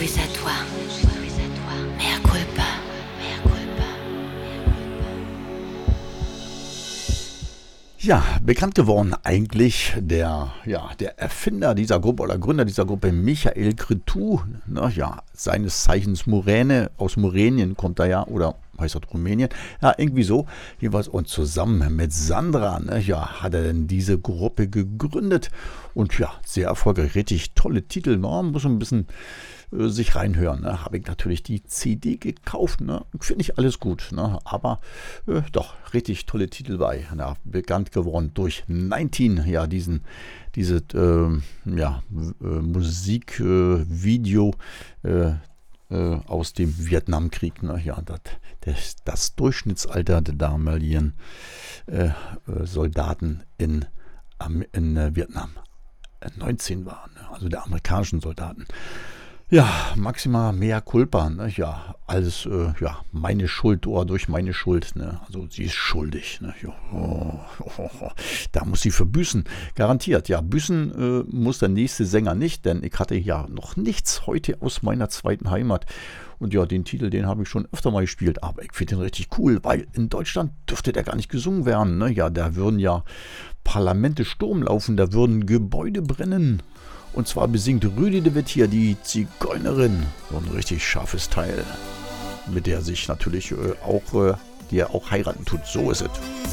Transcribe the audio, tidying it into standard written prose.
suis à toi. Mea culpa. Ja, bekannt geworden eigentlich der Erfinder dieser Gruppe oder Gründer dieser Gruppe, Michael Cretu, ne, ja, seines Zeichens Muräne, aus Murenien kommt er ja, oder heißt das Rumänien, ja, irgendwie so, jeweils, und zusammen mit Sandra, ne, ja, hat er denn diese Gruppe gegründet und ja, sehr erfolgreich, richtig tolle Titel, man muss ein bisschen sich reinhören. Ne? Habe ich natürlich die CD gekauft. Ne? Finde ich alles gut. Ne? Aber doch, richtig tolle Titel bei. Na, bekannt geworden durch 19, ja, dieses Musikvideo aus dem Vietnamkrieg. Ne? Ja, das Durchschnittsalter der damaligen Soldaten in Vietnam 19 waren. Ne? Also der amerikanischen Soldaten. Ja, maximal mea culpa, ne? Ja, alles, meine Schuld oder durch meine Schuld, ne? Also sie ist schuldig, ne? Ja, da muss sie verbüßen, garantiert. Ja, büßen muss der nächste Sänger nicht, denn ich hatte ja noch nichts heute aus meiner zweiten Heimat. Und ja, den Titel, den habe ich schon öfter mal gespielt, aber ich finde den richtig cool, weil in Deutschland dürfte der gar nicht gesungen werden, ne? Ja, da würden ja Parlamente Sturm laufen, da würden Gebäude brennen. Und zwar besingt Rüdi de Witt hier die Zigeunerin. So ein richtig scharfes Teil, mit der sich natürlich die er auch heiraten tut. So ist es.